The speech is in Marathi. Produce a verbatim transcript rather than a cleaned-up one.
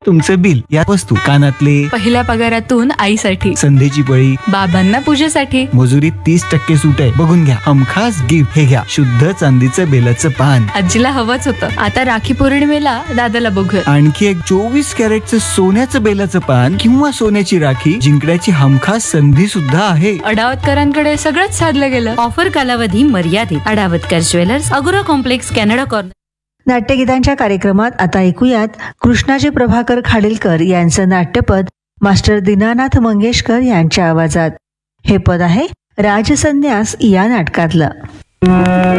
तुमचं बिल, या वस्तू, कानातले, पहिल्या पगारातून आईसाठी, संधीची पळी, बाबांना पूजेसाठी, मजुरीत तीस टक्के सूट आहे, बघून घ्या. हमखास गिफ्ट हे घ्या, शुद्ध चांदीचं बेलाचं पान. आजीला हवंच होतं. आता राखी पौर्णिमेला दादाला बघूया. आणखी एक चोवीस कॅरेटचं सोन्याचं बेलाचं पान किंवा सोन्याची राखी जिंकण्याची हमखास संधी सुद्धा आहे. अडावतकरांकडे सगळंच साधलं गेलं. ऑफर कालावधी मर्यादित. अडावतकर ज्वेलर्स, अगोरा कॉम्प्लेक्स, कॅनडा कॉर्नर. नाट्यगीतांच्या कार्यक्रमात आता ऐकूयात कृष्णाजी प्रभाकर खाडीलकर यांचं नाट्यपद मास्टर दीनानाथ मंगेशकर यांच्या आवाजात. हे पद आहे राजसन्यास या नाटकातलं.